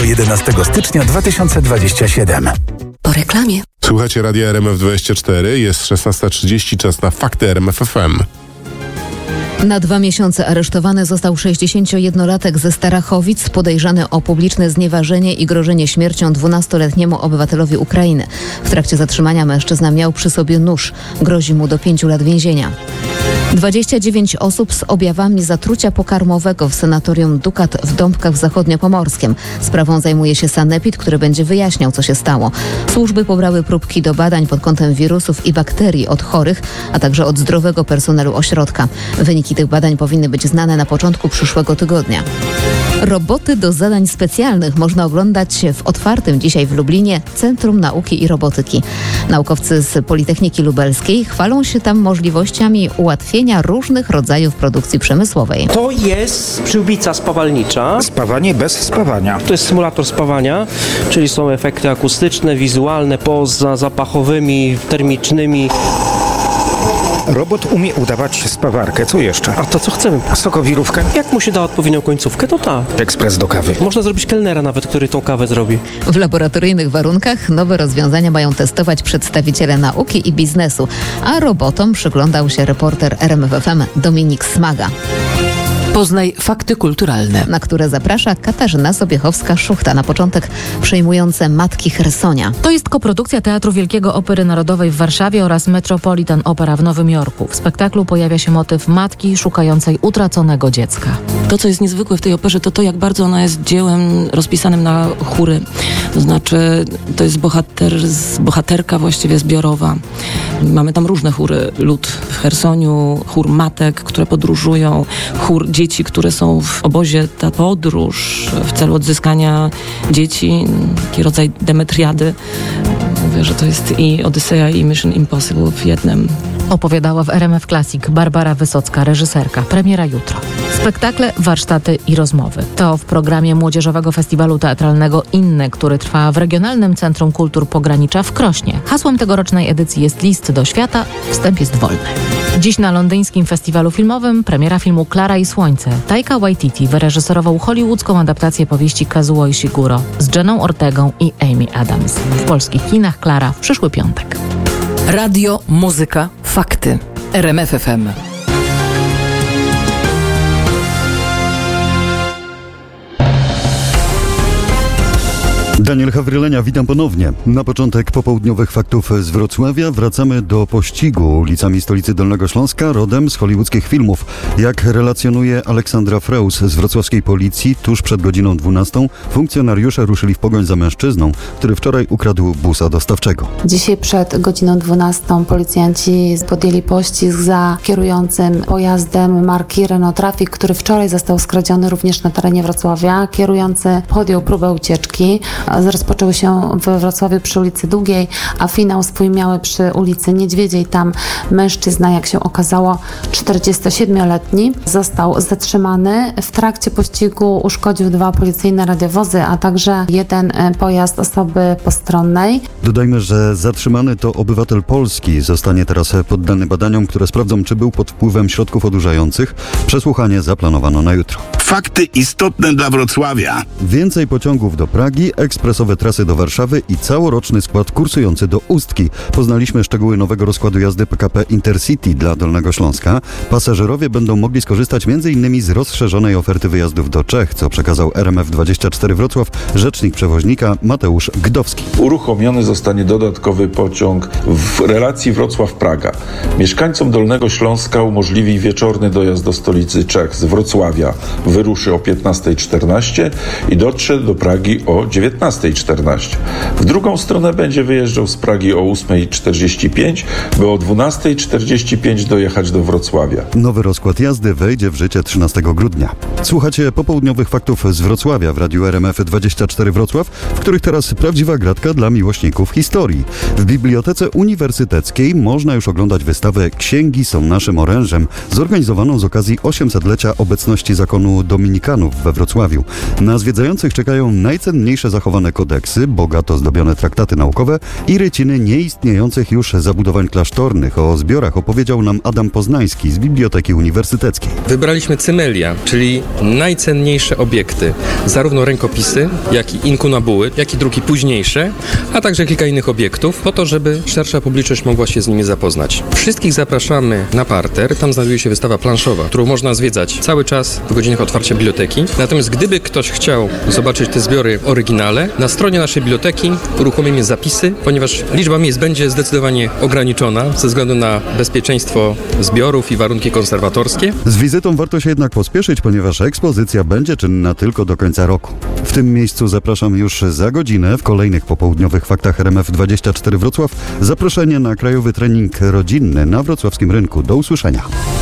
11 stycznia 2027. Po reklamie. Słuchacie Radia RMF24, jest 16:30, czas na Fakty RMF FM. Na 2 miesiące aresztowany został 61-latek ze Starachowic, podejrzany o publiczne znieważenie i grożenie śmiercią 12-letniemu obywatelowi Ukrainy. W trakcie zatrzymania mężczyzna miał przy sobie nóż. Grozi mu do 5 lat więzienia. 29 osób z objawami zatrucia pokarmowego w sanatorium Dukat w Dąbkach w Zachodniopomorskiem. Sprawą zajmuje się sanepid, który będzie wyjaśniał, co się stało. Służby pobrały próbki do badań pod kątem wirusów i bakterii od chorych, a także od zdrowego personelu ośrodka. Wyniki tych badań powinny być znane na początku przyszłego tygodnia. Roboty do zadań specjalnych można oglądać w otwartym dzisiaj w Lublinie Centrum Nauki i Robotyki. Naukowcy z Politechniki Lubelskiej chwalą się tam możliwościami ułatwienia różnych rodzajów produkcji przemysłowej. To jest przyłbica spawalnicza. Spawanie bez spawania. To jest symulator spawania, czyli są efekty akustyczne, wizualne, poza zapachowymi, termicznymi. Robot umie udawać spawarkę. Co jeszcze? A to co chcemy? Sokowirówkę? Jak mu się da odpowiednią końcówkę, to tak. Ekspres do kawy. Można zrobić kelnera nawet, który tą kawę zrobi. W laboratoryjnych warunkach nowe rozwiązania mają testować przedstawiciele nauki i biznesu, a robotom przyglądał się reporter RMFFM Dominik Smaga. Poznaj fakty kulturalne, Na które zaprasza Katarzyna Sobiechowska-Szuchta. Na początek przejmujące Matki Chersonia. To jest koprodukcja Teatru Wielkiego Opery Narodowej w Warszawie oraz Metropolitan Opera w Nowym Jorku. W spektaklu pojawia się motyw matki szukającej utraconego dziecka. To, co jest niezwykłe w tej operze, to jak bardzo ona jest dziełem rozpisanym na chóry. To znaczy, to jest bohaterka właściwie zbiorowa. Mamy tam różne chóry. Lud w Chersoniu, chór matek, które podróżują, chór dzieci, które są w obozie. Ta podróż w celu odzyskania dzieci, taki rodzaj Demetriady. Mówię, że to jest i Odyseja, i Mission Impossible w jednym. Opowiadała w RMF Classic Barbara Wysocka, reżyserka. Premiera jutro. Spektakle, warsztaty i rozmowy. To w programie Młodzieżowego Festiwalu Teatralnego Inne, który trwa w Regionalnym Centrum Kultur Pogranicza w Krośnie. Hasłem tegorocznej edycji jest List do świata, wstęp jest wolny. Dziś na londyńskim festiwalu filmowym premiera filmu Klara i Słońce. Taika Waititi wyreżyserował hollywoodzką adaptację powieści Kazuo Ishiguro z Jenną Ortegą i Amy Adams. W polskich kinach Klara w przyszły piątek. radio, muzyka, fakty. RMF FM. Daniel Hawrylenia, witam ponownie. Na początek popołudniowych faktów z Wrocławia wracamy do pościgu ulicami stolicy Dolnego Śląska, rodem z hollywoodzkich filmów. Jak relacjonuje Aleksandra Freus z wrocławskiej policji, tuż przed godziną 12 funkcjonariusze ruszyli w pogoń za mężczyzną, który wczoraj ukradł busa dostawczego. Dzisiaj przed godziną 12 policjanci podjęli pościg za kierującym pojazdem marki Renault Trafic, który wczoraj został skradziony również na terenie Wrocławia. Kierujący podjął próbę ucieczki. Rozpoczął się we Wrocławiu przy ulicy Długiej, a finał swój miały przy ulicy Niedźwiedziej. Tam mężczyzna, jak się okazało, 47-letni, został zatrzymany. W trakcie pościgu uszkodził 2 policyjne radiowozy, a także 1 pojazd osoby postronnej. Dodajmy, że zatrzymany to obywatel Polski. Zostanie teraz poddany badaniom, które sprawdzą, czy był pod wpływem środków odurzających. Przesłuchanie zaplanowano na jutro. Fakty istotne dla Wrocławia. Więcej pociągów do Pragi, ekspresowe trasy do Warszawy i całoroczny skład kursujący do Ustki. Poznaliśmy szczegóły nowego rozkładu jazdy PKP Intercity dla Dolnego Śląska. Pasażerowie będą mogli skorzystać m.in. z rozszerzonej oferty wyjazdów do Czech, co przekazał RMF24 Wrocław rzecznik przewoźnika Mateusz Gdowski. Uruchomiony zostanie dodatkowy pociąg w relacji Wrocław-Praga. Mieszkańcom Dolnego Śląska umożliwi wieczorny dojazd do stolicy Czech z Wrocławia. Wyruszy o 15:14 i dotrze do Pragi o 19:14. W drugą stronę będzie wyjeżdżał z Pragi o 8:45, by o 12:45 dojechać do Wrocławia. Nowy rozkład jazdy wejdzie w życie 13 grudnia. Słuchacie popołudniowych faktów z Wrocławia w radiu RMF24 Wrocław, w których teraz prawdziwa gratka dla miłośników historii. W Bibliotece Uniwersyteckiej można już oglądać wystawę Księgi są naszym orężem, zorganizowaną z okazji 800-lecia obecności zakonu dominikanów we Wrocławiu. Na zwiedzających czekają najcenniejsze zachowane kodeksy, bogato zdobione traktaty naukowe i ryciny nieistniejących już zabudowań klasztornych. O zbiorach opowiedział nam Adam Poznański z Biblioteki Uniwersyteckiej. Wybraliśmy cymelia, czyli najcenniejsze obiekty, zarówno rękopisy, jak i inkunabuły, jak i druki późniejsze, a także kilka innych obiektów, po to, żeby szersza publiczność mogła się z nimi zapoznać. Wszystkich zapraszamy na parter, tam znajduje się wystawa planszowa, którą można zwiedzać cały czas w godzinach otwarcia biblioteki. Natomiast gdyby ktoś chciał zobaczyć te zbiory w oryginale, na stronie naszej biblioteki uruchomimy zapisy, ponieważ liczba miejsc będzie zdecydowanie ograniczona ze względu na bezpieczeństwo zbiorów i warunki konserwatorskie. Z wizytą warto się jednak pospieszyć, ponieważ ekspozycja będzie czynna tylko do końca roku. W tym miejscu zapraszam już za godzinę w kolejnych popołudniowych faktach RMF24 Wrocław. Zaproszenie na krajowy trening rodzinny na wrocławskim rynku. Do usłyszenia.